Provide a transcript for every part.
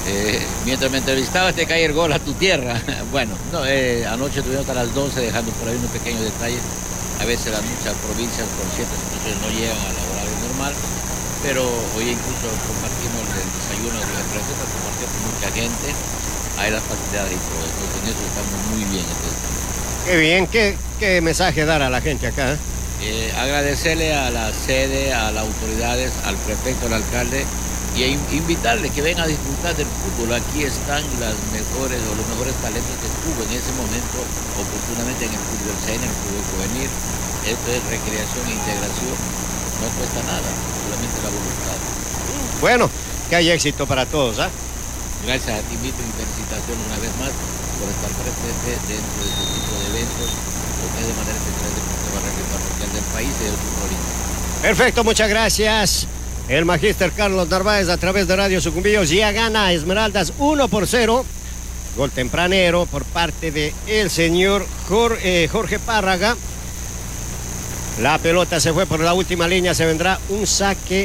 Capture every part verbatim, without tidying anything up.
Eh, mientras me entrevistabas te cae el gol a tu tierra. Bueno, no, eh, anoche tuvimos hasta las doce dejando por ahí unos pequeños detalles. A veces las muchas provincias por ciertas situaciones no llegan a la horario normal, pero hoy incluso compartimos el desayuno de la empresa, compartimos con mucha gente, hay las facilidades y todo. Entonces en eso estamos muy bien. Entonces, qué bien, ¿qué, qué mensaje dar a la gente acá? Eh, agradecerle a la sede, a las autoridades, al prefecto, al alcalde, y invitarles que vengan a disfrutar del fútbol. Aquí están las mejores o los mejores talentos que estuvo en ese momento oportunamente en el fútbol senior, en el fútbol juvenil. Esto es recreación e integración, no cuesta nada, solamente la voluntad. Bueno, que haya éxito para todos, ¿ah? ¿eh? Gracias a ti, invito y felicitaciones una vez más por estar presente dentro de este tipo de eventos, porque es de manera especial de la barrio parroquial del país y del fútbol. Perfecto, muchas gracias. El magíster Carlos Narváez a través de Radio Sucumbíos ya gana Esmeraldas uno por cero. Gol tempranero por parte de el señor Jorge, eh, Jorge Párraga. La pelota se fue por la última línea, se vendrá un saque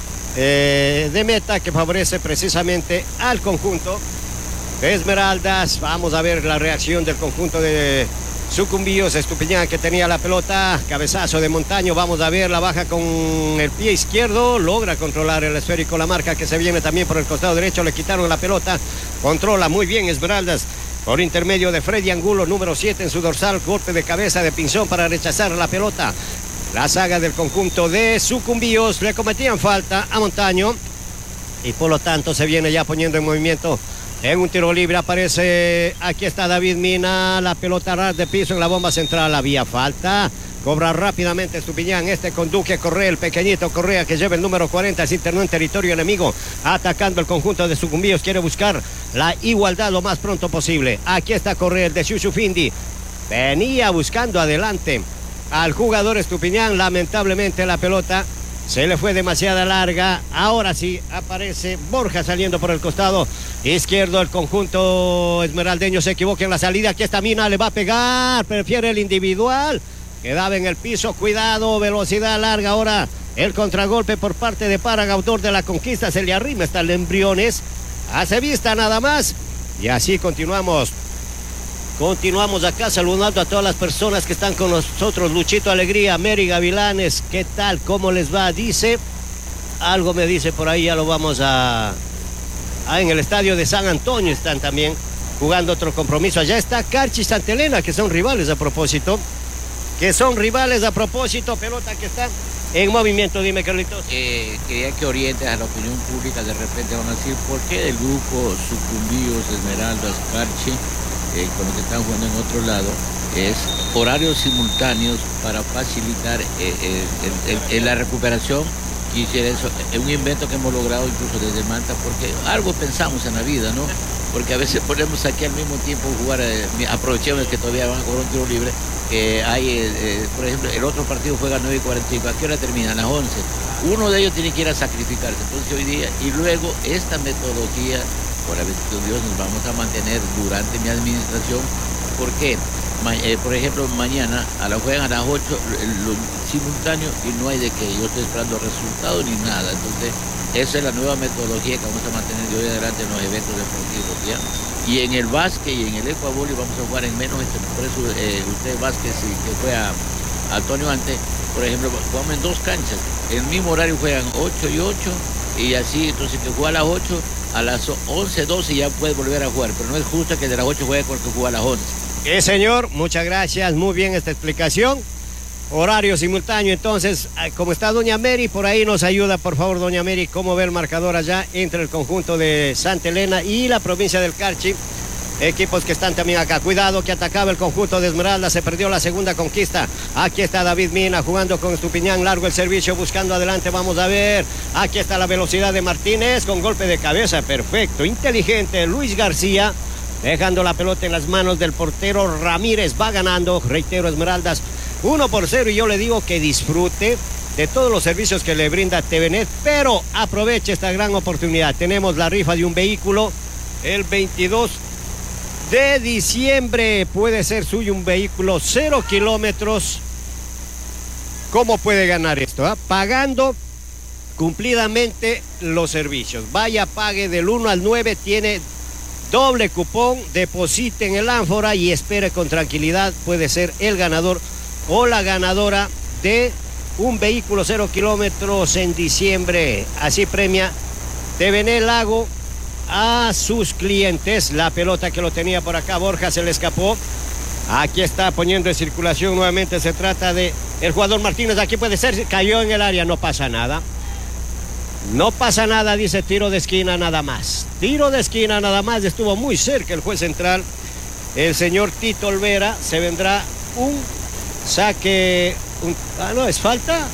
eh, de meta que favorece precisamente al conjunto de Esmeraldas. Vamos a ver la reacción del conjunto de Sucumbíos. Estupiñán que tenía la pelota, cabezazo de Montaño, vamos a ver, la baja con el pie izquierdo, logra controlar el esférico, la marca que se viene también por el costado derecho, le quitaron la pelota, controla muy bien Esmeraldas por intermedio de Freddy Angulo, número siete en su dorsal, golpe de cabeza de Pinzón para rechazar la pelota. La saga del conjunto de Sucumbíos, le cometían falta a Montaño y por lo tanto se viene ya poniendo en movimiento. En un tiro libre aparece, aquí está David Mina, la pelota a ras de piso en la bomba central, había falta, cobra rápidamente Estupiñán, este con Duque Correa, el pequeñito Correa que lleva el número cuarenta, se internó en territorio enemigo, atacando el conjunto de Sucumbíos, quiere buscar la igualdad lo más pronto posible. Aquí está Correa, el de Xuxufindi, venía buscando adelante al jugador Estupiñán, lamentablemente la pelota se le fue demasiada larga. Ahora sí aparece Borja saliendo por el costado izquierdo. El conjunto esmeraldeño se equivoca en la salida. Aquí está Mina, le va a pegar. Prefiere el individual. Quedaba en el piso. Cuidado, velocidad larga. Ahora el contragolpe por parte de Párraga, autor de la conquista. Se le arrima hasta el Embriones. Hace vista nada más. Y así continuamos. Continuamos acá saludando a todas las personas que están con nosotros. Luchito Alegría, Mary Gavilanes, ¿qué tal? ¿Cómo les va? Dice, algo me dice por ahí, ya lo vamos a... Ah, en el estadio de San Antonio están también jugando otro compromiso. Allá está Carchi y Santa Elena, que son rivales a propósito. Que son rivales a propósito, pelota que está en movimiento. Dime, Carlitos. Eh, quería que orientes a la opinión pública, de repente van a decir, ¿por qué el grupo Sucumbíos, Esmeraldas, Carchi, Eh, con los que están jugando en otro lado, es horarios simultáneos para facilitar eh, eh, el, el, el, la recuperación? Quisiera eso, es un invento que hemos logrado incluso desde Manta, porque algo pensamos en la vida, ¿no? Porque a veces ponemos aquí al mismo tiempo jugar, eh, aprovechemos que todavía van a cobrar un tiro libre, que hay, eh, eh, por ejemplo, el otro partido juega a nueve y cuarenta y cinco, ¿a qué hora termina? A las once. Uno de ellos tiene que ir a sacrificarse, entonces hoy día, y luego esta metodología, por la bendición de Dios, nos vamos a mantener durante mi administración. ¿Por qué? Ma eh, por ejemplo, mañana a la juegan a las ocho, lo simultáneo, y no hay de que yo estoy esperando resultados ni nada. Entonces, esa es la nueva metodología que vamos a mantener de hoy en adelante en los eventos deportivos, ¿ya? Y en el básquet y en el ecuavoli vamos a jugar en menos, por eso eh, usted básquet, sí, que fue a, a Antonio antes, por ejemplo, jugamos en dos canchas, en el mismo horario juegan ocho y ocho, y así, entonces que juega a las ocho, a las once, doce ya puede volver a jugar, pero no es justo que de las ocho juegue porque juega a las once. Sí, señor, muchas gracias, muy bien esta explicación. Horario simultáneo, entonces, como está doña Mary, por ahí nos ayuda, por favor, doña Mary, cómo ve el marcador allá entre el conjunto de Santa Elena y la provincia del Carchi. Equipos que están también acá. Cuidado que atacaba el conjunto de Esmeralda. Se perdió la segunda conquista. Aquí está David Mina jugando con Estupiñán. Largo el servicio buscando adelante. Vamos a ver. Aquí está la velocidad de Martínez con golpe de cabeza. Perfecto. Inteligente. Luis García dejando la pelota en las manos del portero Ramírez. Va ganando. Reitero, Esmeraldas uno por cero. Y yo le digo que disfrute de todos los servicios que le brinda T V Net. Pero aproveche esta gran oportunidad. Tenemos la rifa de un vehículo. El veintidós de diciembre puede ser suyo un vehículo cero kilómetros. ¿Cómo puede ganar esto? ¿Eh? Pagando cumplidamente los servicios. Vaya, pague del uno al nueve, tiene doble cupón, deposite en el ánfora y espere con tranquilidad. Puede ser el ganador o la ganadora de un vehículo cero kilómetros en diciembre. Así premia T V N Lago a sus clientes. La pelota que lo tenía por acá, Borja, se le escapó. Aquí está poniendo en circulación nuevamente. Se trata de el jugador Martínez. Aquí puede ser, cayó en el área, no pasa nada. No pasa nada, dice, tiro de esquina nada más. Tiro de esquina nada más. Estuvo muy cerca el juez central, el señor Tito Olvera. Se vendrá un saque. Un, ah, no, es falta.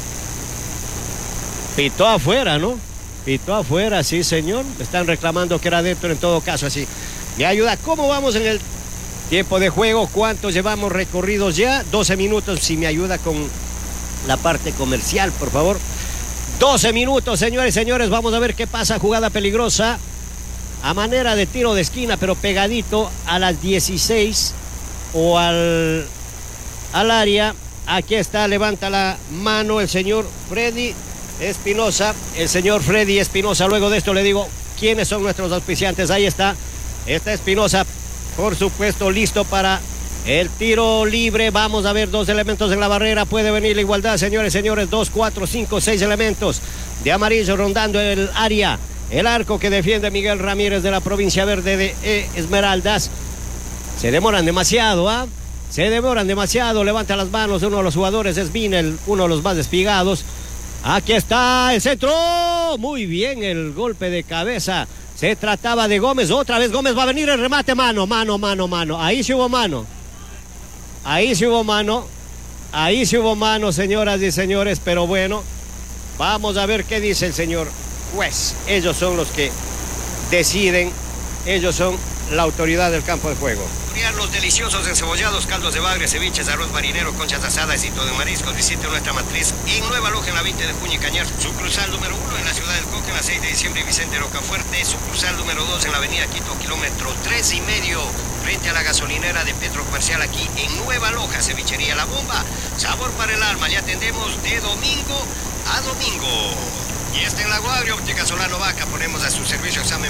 Pitó afuera, ¿no? Pitó afuera, sí, señor. Están reclamando que era dentro en todo caso, así. Me ayuda, ¿cómo vamos en el tiempo de juego? ¿Cuántos llevamos recorridos ya? doce minutos, si me ayuda con la parte comercial, por favor. doce minutos, señores y señores. Vamos a ver qué pasa. Jugada peligrosa a manera de tiro de esquina, pero pegadito a las dieciséis o al, al área. Aquí está, levanta la mano el señor Freddy Espinosa. El señor Freddy Espinosa. Luego de esto le digo quiénes son nuestros auspiciantes. Ahí está. Está Espinosa, por supuesto, listo para el tiro libre. Vamos a ver dos elementos en la barrera. Puede venir la igualdad, señores, señores. Dos, cuatro, cinco, seis elementos de amarillo rondando el área. El arco que defiende Miguel Ramírez de la provincia verde de Esmeraldas. Se demoran demasiado, ¿ah? ¿eh? Se demoran demasiado. Levanta las manos uno de los jugadores. Es Vinel, uno de los más despigados. Aquí está el centro. Muy bien el golpe de cabeza. Se trataba de Gómez. Otra vez Gómez. Va a venir el remate. Mano, mano, mano, mano. Ahí sí hubo mano. Ahí sí hubo mano. Ahí sí hubo mano, señoras y señores. Pero bueno, vamos a ver qué dice el señor juez. Ellos son los que deciden. Ellos son la autoridad del campo de juego. Los deliciosos encebollados, caldos de bagre, ceviches, arroz marinero, conchas asadas y todo de mariscos. Visite nuestra matriz en Nueva Loja, en la veinte de junio y Cañar. Sucursal número uno en la ciudad del Coque, en la seis de diciembre y Vicente Rocafuerte. Sucursal número dos en la avenida Quito, kilómetro tres y medio, frente a la gasolinera de Petro Comercial, aquí en Nueva Loja. Cevichería La Bomba, sabor para el alma. Ya atendemos de domingo a domingo. Y este en Lago Agrio, Óptica Solano Vaca, ponemos a su servicio examen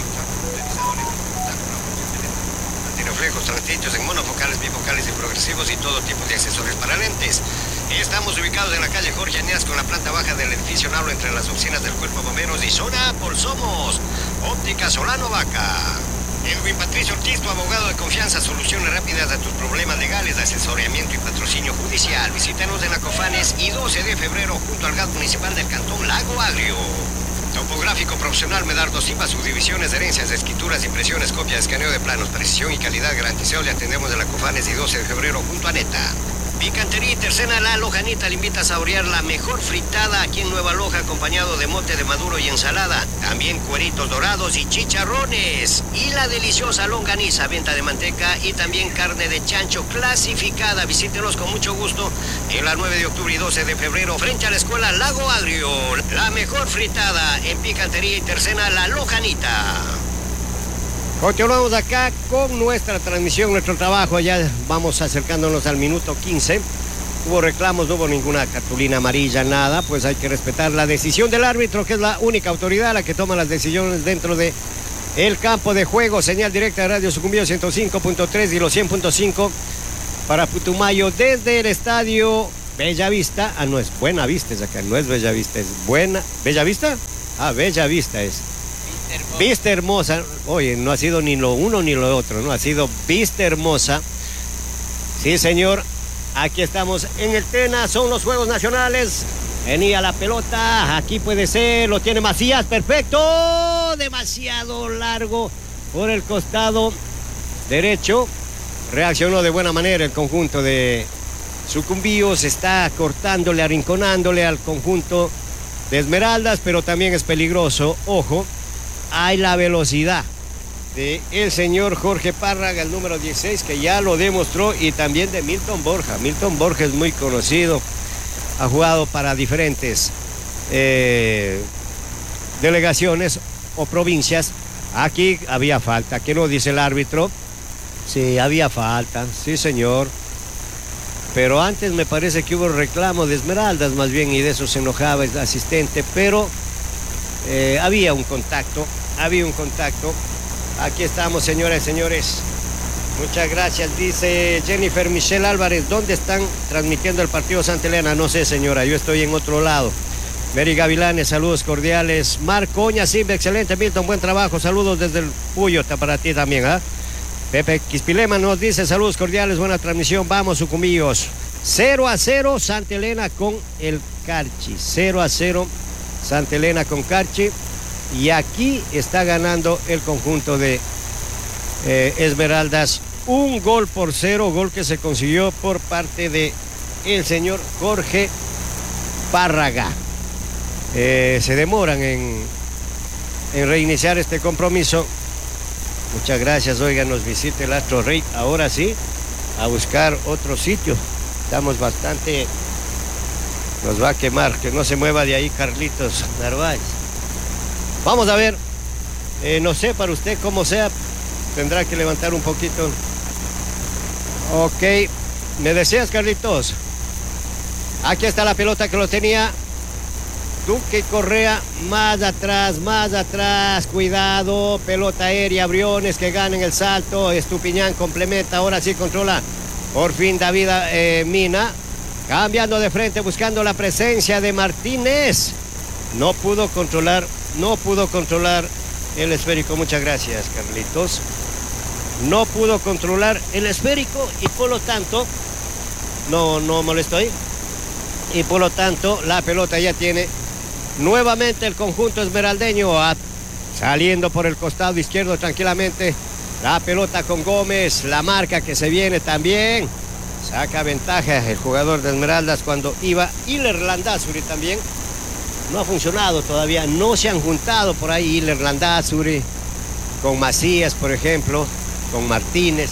reflejos, transitos en monofocales, bifocales y progresivos y todo tipo de accesorios para lentes. Estamos ubicados en la calle Jorge Añas con la planta baja del edificio Nablo entre las oficinas del Cuerpo de Bomberos y zona por Somos. Óptica Solano Vaca. Elwin Patricio Ortiz, tu abogado de confianza, soluciones rápidas a tus problemas legales, asesoramiento y patrocinio judicial. Visítanos en la Cofanes y doce de febrero junto al G A T municipal del Cantón Lago Agrio. Topográfico profesional Medardo Silva, subdivisiones de herencias, escrituras, impresiones, copias, escaneo de planos, precisión y calidad garantizado. Le atendemos de la Cofanes y doce de febrero junto a Neta. Picantería y Tercena La Lojanita le invita a saborear la mejor fritada aquí en Nueva Loja, acompañado de mote de maduro y ensalada. También cueritos dorados y chicharrones. Y la deliciosa longaniza, venta de manteca y también carne de chancho clasificada. Visítenos con mucho gusto en la nueve de octubre y doce de febrero frente a la escuela Lago Agrio. La mejor fritada en Picantería y Tercena La Lojanita. Continuamos acá con nuestra transmisión, nuestro trabajo. Ya vamos acercándonos al minuto quince. Hubo reclamos, no hubo ninguna cartulina amarilla, nada. Pues hay que respetar la decisión del árbitro, que es la única autoridad la que toma las decisiones dentro de el campo de juego. Señal directa de Radio Sucumbíos ciento cinco punto tres y los cien punto cinco para Putumayo desde el estadio Bellavista. Ah, no es Buena Vista, es acá, no es Bellavista, es Buena. ¿Bellavista? Ah, Bellavista es. Vista Hermosa. Oye, no ha sido ni lo uno ni lo otro, ¿no? Ha sido Vista Hermosa. Sí, señor. Aquí estamos en el Tena. Son los Juegos Nacionales. Venía la pelota. Aquí puede ser. Lo tiene Macías. Perfecto. Demasiado largo por el costado derecho. Reaccionó de buena manera el conjunto de Sucumbíos. Está cortándole, arrinconándole al conjunto de Esmeraldas, pero también es peligroso. Ojo. Hay la velocidad de el señor Jorge Párraga, el número dieciséis, que ya lo demostró, y también de Milton Borja. Milton Borja es muy conocido, ha jugado para diferentes eh, delegaciones o provincias. Aquí había falta, ¿qué nos dice el árbitro? Sí, había falta, sí señor. Pero antes me parece que hubo reclamo de Esmeraldas más bien, y de eso se enojaba el asistente, pero eh, había un contacto, había un contacto. Aquí estamos, señoras y señores. Muchas gracias, dice Jennifer Michelle Álvarez. ¿Dónde están transmitiendo el partido Santa Elena? No sé, señora, yo estoy en otro lado. Mary Gavilanes, saludos cordiales. Marco Oña, Simba, excelente. Milton, buen trabajo. Saludos desde el Puyo, para ti también, ¿ah? ¿eh? Pepe Quispilema nos dice saludos cordiales, buena transmisión. Vamos, sucumbíos. cero a cero, Santa Elena con el Carchi. cero a cero, Santa Elena con Carchi. Y aquí está ganando el conjunto de eh, Esmeraldas. Un gol por cero, gol que se consiguió por parte de el señor Jorge Párraga. Eh, se demoran en, en reiniciar este compromiso. Muchas gracias. Oigan, nos visita el Astro Rey. Ahora sí, a buscar otro sitio. Estamos bastante... Nos va a quemar. Que no se mueva de ahí, Carlitos Narváez. Vamos a ver. Eh, no sé, para usted, como sea, tendrá que levantar un poquito. Ok. ¿Me deseas, Carlitos? Aquí está la pelota que lo tenía Duque Correa, más atrás, más atrás, cuidado, pelota aérea, Briones que ganen el salto, Estupiñán complementa, ahora sí controla, por fin David eh, Mina, cambiando de frente, buscando la presencia de Martínez, no pudo controlar, no pudo controlar el esférico, muchas gracias, Carlitos, no pudo controlar el esférico y por lo tanto, no, no molesto ahí, y por lo tanto la pelota ya tiene nuevamente el conjunto esmeraldeño a, saliendo por el costado izquierdo tranquilamente. La pelota con Gómez, la marca que se viene también. Saca ventaja el jugador de Esmeraldas cuando iba. Iler Landázuri también. No ha funcionado todavía. No se han juntado por ahí Iler Landázuri con Macías, por ejemplo, con Martínez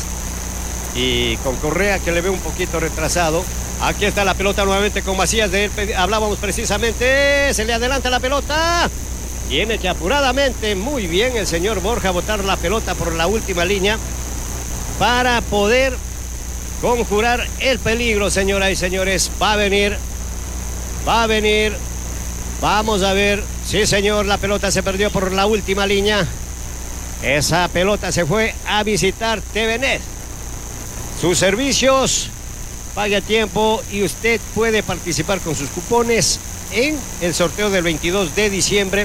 y con Correa, que le ve un poquito retrasado. Aquí está la pelota nuevamente con Macías, de él hablábamos precisamente, se le adelanta la pelota, tiene que apuradamente, muy bien el señor Borja, botar la pelota por la última línea para poder conjurar el peligro, señoras y señores, va a venir, va a venir, vamos a ver, sí señor, la pelota se perdió por la última línea, esa pelota se fue a visitar T V N E T, sus servicios. Pague a tiempo y usted puede participar con sus cupones en el sorteo del veintidós de diciembre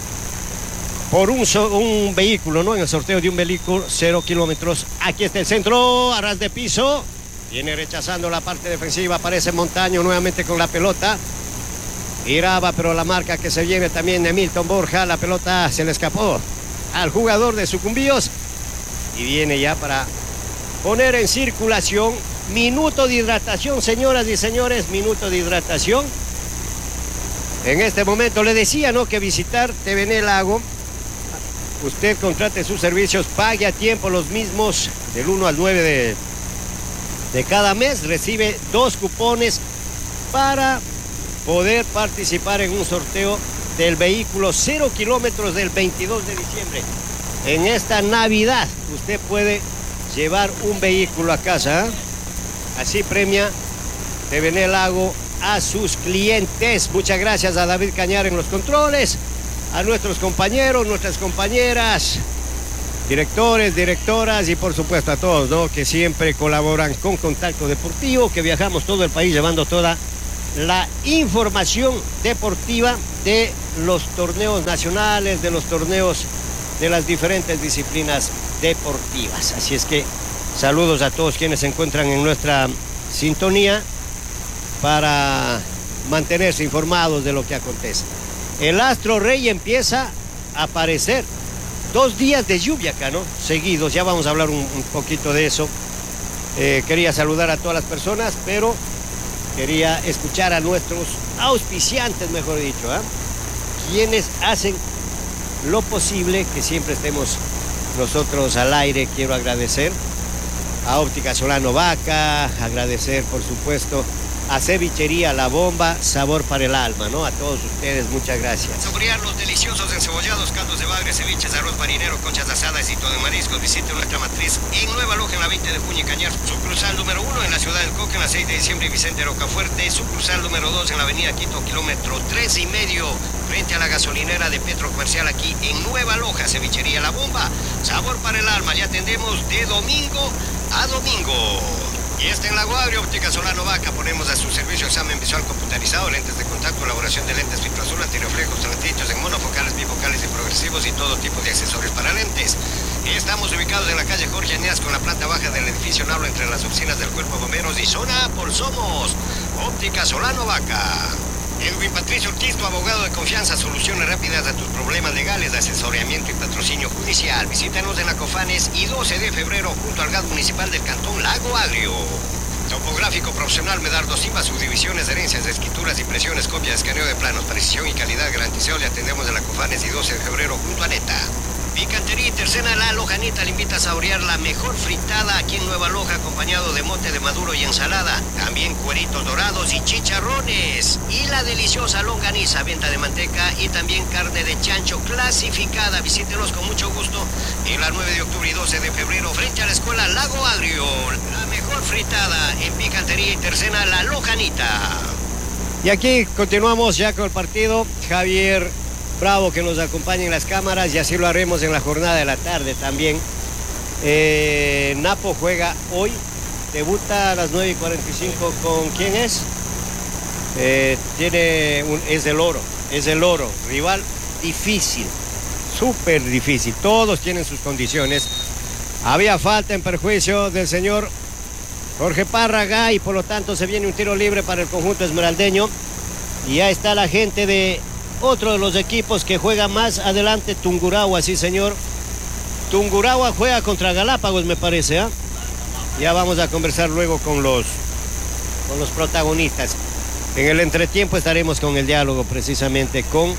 por un, so, un vehículo, ¿no? En el sorteo de un vehículo cero kilómetros. Aquí está el centro, a ras de piso. Viene rechazando la parte defensiva, aparece Montaño nuevamente con la pelota. Giraba, pero la marca que se viene también de Milton Borja, la pelota se le escapó al jugador de Sucumbíos y viene ya para poner en circulación. Minuto de hidratación, señoras y señores, minuto de hidratación. En este momento le decía, ¿no?, que visitar T V N E Lago, usted contrate sus servicios, pague a tiempo los mismos del uno al nueve de, de cada mes, recibe dos cupones para poder participar en un sorteo del vehículo cero kilómetros del veintidós de diciembre. En esta Navidad usted puede llevar un vehículo a casa, ¿eh? Así premia T V N E Lago a sus clientes. Muchas gracias a David Cañar en los controles, a nuestros compañeros, nuestras compañeras, directores, directoras y por supuesto a todos, ¿no?, que siempre colaboran con Contacto Deportivo, que viajamos todo el país llevando toda la información deportiva de los torneos nacionales, de los torneos de las diferentes disciplinas deportivas. Así es que saludos a todos quienes se encuentran en nuestra sintonía para mantenerse informados de lo que acontece. El Astro Rey empieza a aparecer. Dos días de lluvia acá, ¿no?, seguidos. Ya vamos a hablar un, un poquito de eso. Eh, quería saludar a todas las personas, pero quería escuchar a nuestros auspiciantes, mejor dicho, ¿eh?, quienes hacen lo posible que siempre estemos nosotros al aire. Quiero agradecer a Óptica Solano Vaca, agradecer por supuesto a Cevichería La Bomba, sabor para el alma, ¿no? A todos ustedes, muchas gracias. Saborear los deliciosos encebollados, caldos de bagre, ceviches, arroz marinero, conchas asadas y todo de mariscos. Visite nuestra matriz en Nueva Loja, en la veinte de junio y Cañar. Sucursal número uno en la ciudad del Coque, en la seis de diciembre y Vicente Rocafuerte. Sucursal número dos en la avenida Quito, kilómetro tres y medio, frente a la gasolinera de Petro Comercial, aquí en Nueva Loja. Cevichería La Bomba, sabor para el alma. Ya atendemos de domingo a domingo. Y está en Lago Agrio, Óptica Solano Vaca. Ponemos a su servicio examen visual computarizado, lentes de contacto, elaboración de lentes filtro azul, antirreflejos, transitos en monofocales, bifocales y progresivos y todo tipo de accesorios para lentes. Estamos ubicados en la calle Jorge Añas con la planta baja del edificio Nablo entre las oficinas del Cuerpo de Bomberos y zona por Somos. Óptica Solano Vaca. Edwin Patricio Ortiz, tu abogado de confianza, soluciones rápidas a tus problemas legales de asesoramiento y patrocinio judicial. Visítanos en la Cofanes y doce de febrero junto al G A D municipal del Cantón Lago Agrio. Topográfico profesional Medardo Silva, subdivisiones, herencias, escrituras, impresiones, copias, escaneo de planos, precisión y calidad garantizado. Le atendemos en la Cofanes y doce de febrero junto a Neta. Picantería y Tercena La Lojanita le invita a saborear la mejor fritada aquí en Nueva Loja, acompañado de mote de maduro y ensalada. También cueritos dorados y chicharrones. Y la deliciosa longaniza, venta de manteca y también carne de chancho clasificada. Visítenos con mucho gusto en la nueve de octubre y doce de febrero frente a la escuela Lago Agrio. La mejor fritada en Picantería y Tercena La Lojanita. Y aquí continuamos ya con el partido. Javier Bravo que nos acompaña en las cámaras y así lo haremos en la jornada de la tarde también. Eh, Napo juega hoy, debuta a las nueve y cuarenta y cinco con ¿quién es? Eh, tiene un, es del Oro, es del Oro, rival difícil, súper difícil, todos tienen sus condiciones. Había falta en perjuicio del señor Jorge Párraga y por lo tanto se viene un tiro libre para el conjunto esmeraldeño. Y ya está la gente de otro de los equipos que juega más adelante, Tungurahua, sí señor. Tungurahua juega contra Galápagos, me parece, ¿eh? Ya vamos a conversar luego con los, con los protagonistas. En el entretiempo estaremos con el diálogo precisamente con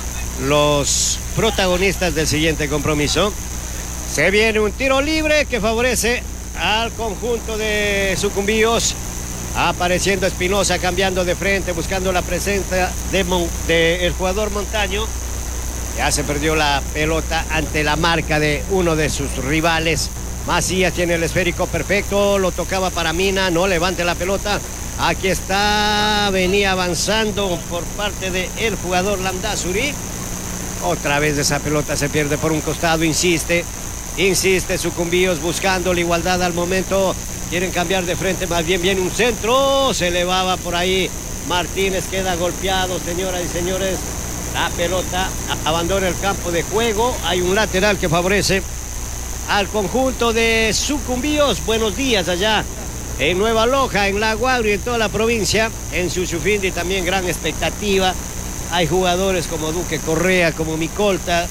los protagonistas del siguiente compromiso. Se viene un tiro libre que favorece al conjunto de Sucumbíos. Apareciendo Espinosa, cambiando de frente, buscando la presencia del de el jugador Montaño. Ya se perdió la pelota ante la marca de uno de sus rivales. Macías tiene el esférico perfecto, lo tocaba para Mina, no levante la pelota. Aquí está, venía avanzando por parte del jugador Landázuri. Otra vez esa pelota se pierde por un costado, insiste, insiste Sucumbíos buscando la igualdad al momento. Quieren cambiar de frente, más bien viene un centro, se elevaba por ahí. Martínez queda golpeado, señoras y señores. La pelota abandona el campo de juego. Hay un lateral que favorece al conjunto de Sucumbíos. Buenos días allá en Nueva Loja, en Lago Agrio, en toda la provincia. En Suchufindi también gran expectativa. Hay jugadores como Duque Correa, como Micolta,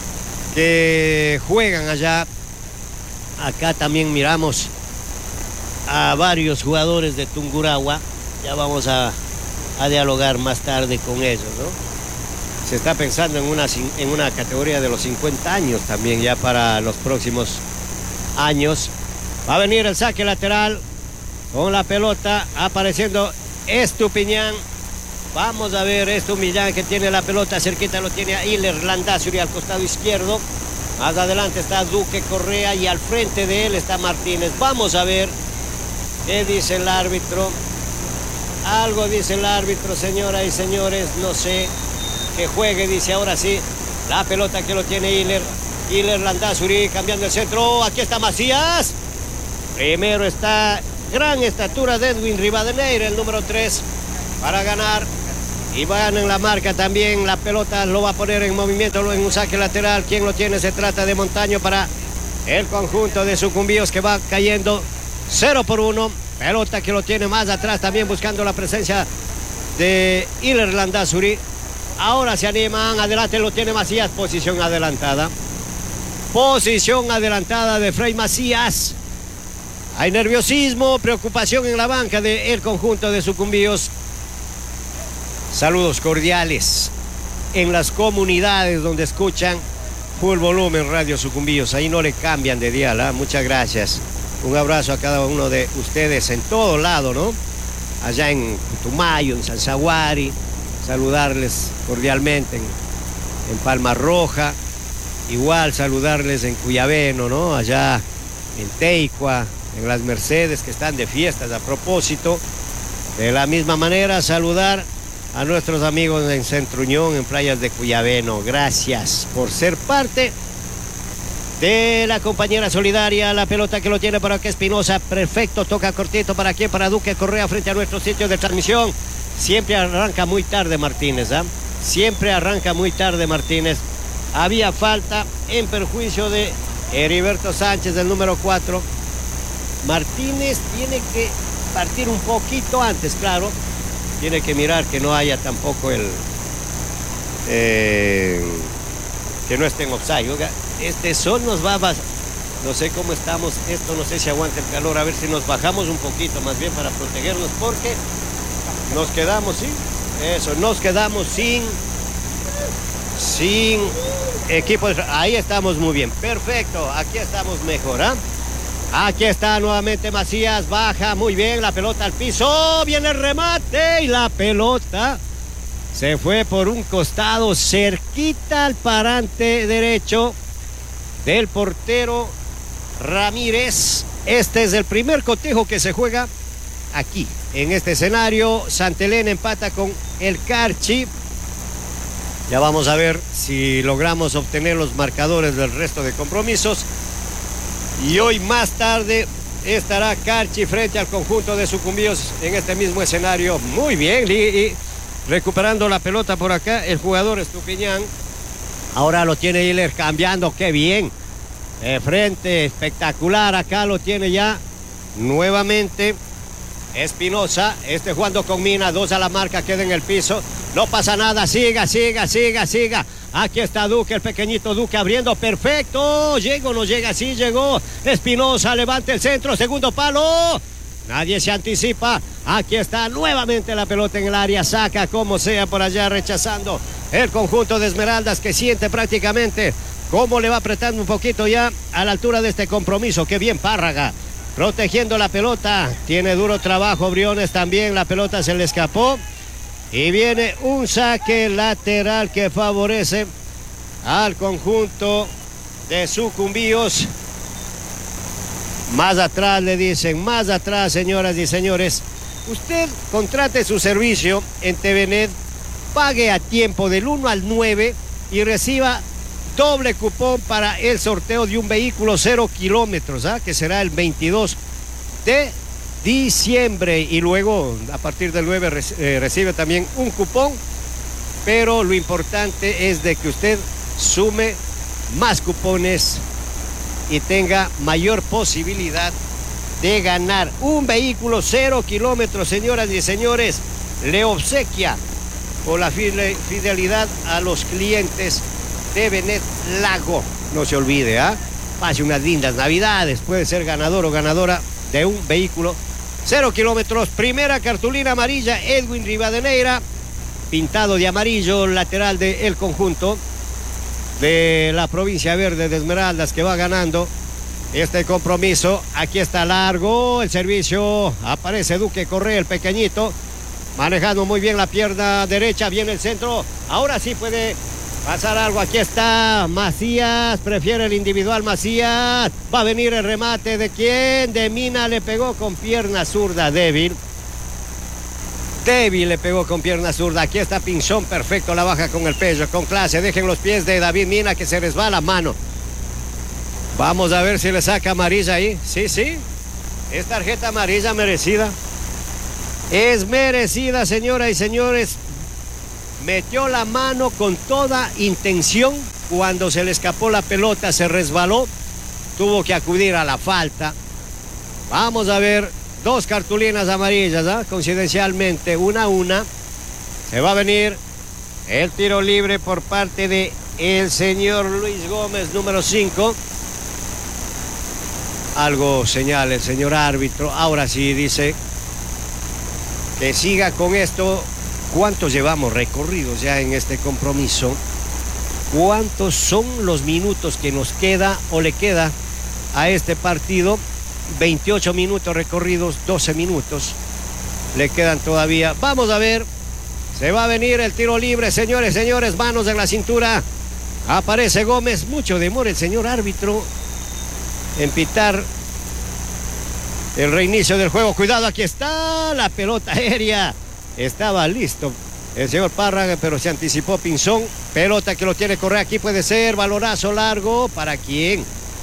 que juegan allá. Acá también miramos a varios jugadores de Tungurahua. Ya vamos a, a dialogar más tarde con ellos, ¿no? Se está pensando en una, en una categoría de los cincuenta años también ya para los próximos años. Va a venir el saque lateral con la pelota apareciendo Estupiñán. Vamos a ver Estupiñán que tiene la pelota cerquita, lo tiene a Iler Landázuri al costado izquierdo. Más adelante está Duque Correa y al frente de él está Martínez. Vamos a ver ¿qué dice el árbitro? Algo dice el árbitro, señoras y señores, no sé. Que juegue, dice ahora sí. La pelota que lo tiene Iler. Iler Landázuri cambiando el centro. Aquí está Macías. Primero está gran estatura de Edwin Rivadeneira, el número tres, para ganar. Y van en la marca también. La pelota lo va a poner en movimiento en un saque lateral. ¿Quién lo tiene? Se trata de Montaño para el conjunto de Sucumbíos que va cayendo cero por uno. Pelota que lo tiene más atrás también buscando la presencia de Iler Landázuri. Ahora se animan, adelante lo tiene Macías, posición adelantada. Posición adelantada de Frei Macías. Hay nerviosismo, preocupación en la banca del conjunto de Sucumbíos. Saludos cordiales en las comunidades donde escuchan Full Volumen Radio Sucumbíos. Ahí no le cambian de dial, ¿eh? Muchas gracias. Un abrazo a cada uno de ustedes en todo lado, ¿no? allá en Putumayo, en Sanzaguari, saludarles cordialmente en, en Palma Roja, igual saludarles en Cuyabeno, ¿no? Allá en Teicua, en Las Mercedes, que están de fiestas a propósito. De la misma manera, saludar a nuestros amigos en Centro Unión, en Playas de Cuyabeno. Gracias por ser parte de la compañera solidaria. La pelota que lo tiene para que Espinosa, perfecto, toca cortito, ¿para quién? Para Duque Correa frente a nuestro sitio de transmisión. Siempre arranca muy tarde Martínez, ¿ah? ¿eh? Siempre arranca muy tarde Martínez. Había falta en perjuicio de Heriberto Sánchez, el número cuatro. Martínez tiene que partir un poquito antes, claro. Tiene que mirar que no haya tampoco el... Eh, que no esté en offside. Oiga, este sol nos va a... No sé cómo estamos, esto no sé si aguanta el calor. A ver si nos bajamos un poquito más bien para protegernos, porque nos quedamos sin... Eso, nos quedamos sin... Sin equipo. De, ahí estamos muy bien. Perfecto, aquí estamos mejor, ¿ah? ¿eh? Aquí está nuevamente Macías, baja muy bien la pelota al piso, viene el remate y la pelota se fue por un costado cerquita al parante derecho del portero Ramírez. Este es el primer cotejo que se juega aquí, en este escenario. Santa Elena empata con el Carchi. Ya vamos a ver si logramos obtener los marcadores del resto de compromisos. Y hoy más tarde estará Carchi frente al conjunto de Sucumbíos en este mismo escenario. Muy bien, y, y recuperando la pelota por acá el jugador Estupiñán. Ahora lo tiene Hiller cambiando, qué bien. De frente, espectacular, acá lo tiene ya nuevamente Espinosa. Este jugando con Mina, dos a la marca, queda en el piso. No pasa nada, siga, siga, siga, siga. Aquí está Duque, el pequeñito Duque abriendo, perfecto. ¿Llega o no llega? Sí, llegó. Espinosa, levanta el centro, segundo palo. Nadie se anticipa. Aquí está nuevamente la pelota en el área. Saca como sea por allá, rechazando el conjunto de Esmeraldas, que siente prácticamente cómo le va apretando un poquito ya a la altura de este compromiso. Qué bien Párraga, protegiendo la pelota. Tiene duro trabajo Briones también. La pelota se le escapó. Y viene un saque lateral que favorece al conjunto de Sucumbíos. Más atrás le dicen, más atrás, señoras y señores. Usted contrate su servicio en T V Net, pague a tiempo del uno al nueve y reciba doble cupón para el sorteo de un vehículo cero kilómetros, ¿ah? Que será el veintidós de diciembre, y luego a partir del nueve eh, recibe también un cupón, pero lo importante es de que usted sume más cupones y tenga mayor posibilidad de ganar un vehículo cero kilómetros. Señoras y señores, le obsequia por la fidelidad a los clientes de Benet Lago. No se olvide, ¿ah? ¿eh? Pase unas lindas navidades, puede ser ganador o ganadora de un vehículo cero kilómetros. Primera cartulina amarilla, Edwin Rivadeneira, pintado de amarillo, lateral del conjunto de la provincia verde de Esmeraldas, que va ganando este compromiso. Aquí está largo el servicio, aparece Duque Correa, el pequeñito, manejando muy bien la pierna derecha, viene el centro, ahora sí puede pasar algo. Aquí está Macías, prefiere el individual Macías. Va a venir el remate de quién, de Mina, le pegó con pierna zurda, débil. Débil le pegó con pierna zurda. Aquí está Pinzón, perfecto, la baja con el pecho, con clase. Dejen los pies de David Mina, que se resbala, mano. Vamos a ver si le saca amarilla ahí. Sí, sí, es tarjeta amarilla merecida. Es merecida, señoras y señores. Metió la mano con toda intención. Cuando se le escapó la pelota, se resbaló, tuvo que acudir a la falta. Vamos a ver, dos cartulinas amarillas, ¿eh? Coincidencialmente, una a una. Se va a venir el tiro libre por parte de el señor Luis Gómez, número cinco. Algo señala el señor árbitro. Ahora sí dice que siga con esto. ¿Cuántos llevamos recorridos ya en este compromiso? ¿Cuántos son los minutos que nos queda o le queda a este partido? veintiocho minutos recorridos, doce minutos. le quedan todavía. Vamos a ver. Se va a venir el tiro libre, señores, señores. Manos en la cintura. Aparece Gómez. Mucho demora el señor árbitro en pitar el reinicio del juego. Cuidado, aquí está la pelota aérea. Estaba listo el señor Parra, pero se anticipó Pinzón. Pelota que lo tiene correr aquí, puede ser balonazo largo. ¿Para quién?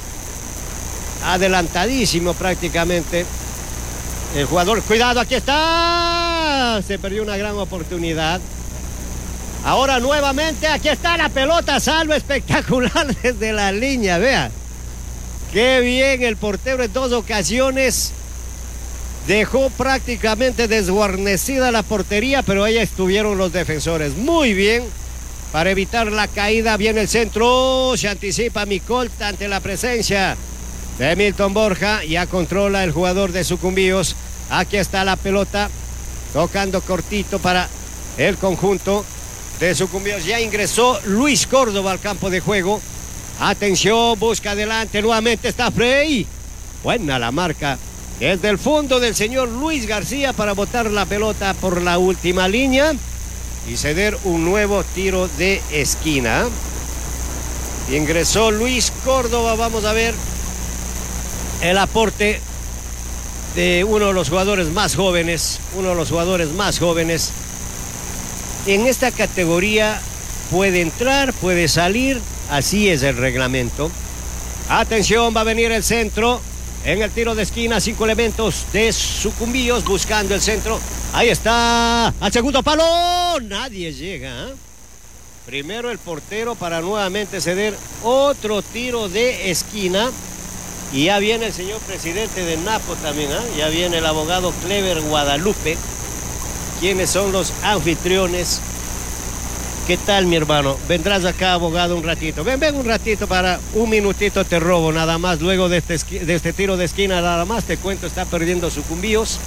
Adelantadísimo prácticamente el jugador. Cuidado, aquí está. Se perdió una gran oportunidad. Ahora nuevamente, aquí está la pelota. Salvo espectacular desde la línea. Vea. Qué bien el portero en dos ocasiones. Dejó prácticamente desguarnecida la portería, pero ahí estuvieron los defensores. Muy bien. Para evitar la caída, viene el centro. Se anticipa Micolta ante la presencia de Milton Borja. Ya controla el jugador de Sucumbíos. Aquí está la pelota. Tocando cortito para el conjunto de Sucumbíos. Ya ingresó Luis Córdoba al campo de juego. Atención, busca adelante. Nuevamente está Frey. Buena la marca. Desde el fondo del señor Luis García para botar la pelota por la última línea y ceder un nuevo tiro de esquina. Ingresó Luis Córdoba. Vamos a ver el aporte de uno de los jugadores más jóvenes. Uno de los jugadores más jóvenes. En esta categoría puede entrar, puede salir. Así es el reglamento. Atención, va a venir el centro. En el tiro de esquina, cinco elementos de Sucumbíos buscando el centro. Ahí está, al segundo palo. Nadie llega. ¿eh? Primero el portero para nuevamente ceder otro tiro de esquina. Y ya viene el señor presidente de Napo también. ¿eh? Ya viene el abogado Clever Guadalupe. ¿Quiénes son los anfitriones? ¿Qué tal, mi hermano? Vendrás acá, abogado, un ratito. Ven, ven un ratito para un minutito te robo, nada más. Luego de este, de este tiro de esquina, nada más, te cuento, está perdiendo Sucumbíos.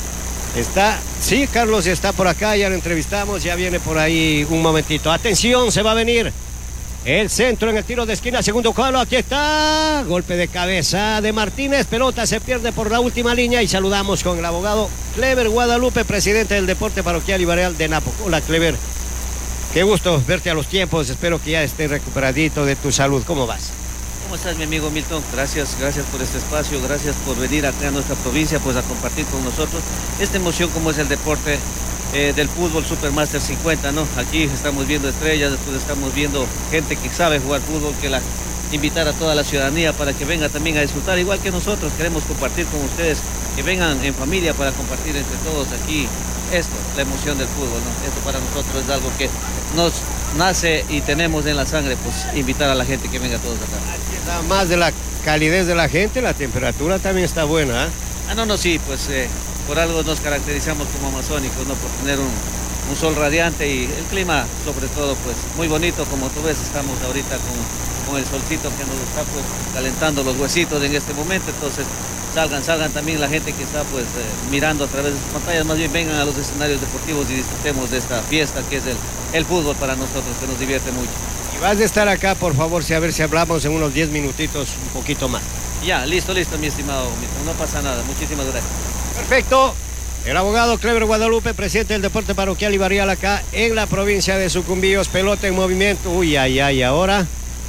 Está, sí, Carlos está por acá, ya lo entrevistamos, ya viene por ahí un momentito. Atención, se va a venir el centro en el tiro de esquina, segundo palo, aquí está. Golpe de cabeza de Martínez, pelota se pierde por la última línea y saludamos con el abogado Clever Guadalupe, presidente del Deporte Parroquial y Barrial de Napo. Hola, Clever. Qué gusto verte a los tiempos, espero que ya estés recuperadito de tu salud. ¿Cómo vas? ¿Cómo estás, mi amigo Milton? Gracias, gracias por este espacio, gracias por venir acá a nuestra provincia, pues a compartir con nosotros esta emoción como es el deporte eh, del fútbol Supermaster cincuenta, ¿no? Aquí estamos viendo estrellas, después estamos viendo gente que sabe jugar fútbol, que la invitar a toda la ciudadanía para que venga también a disfrutar, igual que nosotros queremos compartir con ustedes, que vengan en familia para compartir entre todos aquí esto, la emoción del fútbol, ¿no? Esto para nosotros es algo que nos nace y tenemos en la sangre, pues invitar a la gente que venga todos acá. Nada más de la calidez de la gente, la temperatura también está buena. ¿eh? Ah, no, no, sí, pues eh, por algo nos caracterizamos como amazónicos, ¿no? Por tener un, un sol radiante y el clima, sobre todo, pues muy bonito, como tú ves, estamos ahorita con, con el solcito que nos está pues calentando los huesitos en este momento, entonces salgan, salgan también la gente que está pues eh, mirando a través de sus pantallas, más bien vengan a los escenarios deportivos y disfrutemos de esta fiesta que es el, el fútbol para nosotros, que nos divierte mucho. Y vas a estar acá, por favor, si a ver si hablamos en unos diez minutitos, un poquito más. Ya, listo, listo, mi estimado Milton, no pasa nada, muchísimas gracias. Perfecto. El abogado Clever Guadalupe, presidente del Deporte Parroquial y Barrial acá en la provincia de Sucumbíos, pelota en movimiento. Uy, ay, ay, ahora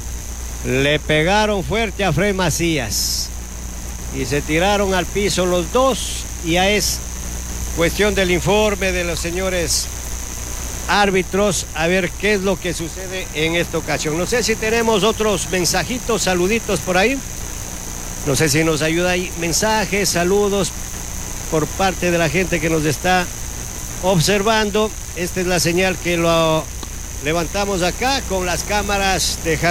le pegaron fuerte a Fred Macías. Y se tiraron al piso los dos. Y ya es cuestión del informe de los señores árbitros a ver qué es lo que sucede en esta ocasión. No sé si tenemos otros mensajitos, saluditos por ahí. No sé si nos ayuda ahí. Mensajes, saludos por parte de la gente que nos está observando. Esta es la señal que lo levantamos acá con las cámaras de Javier.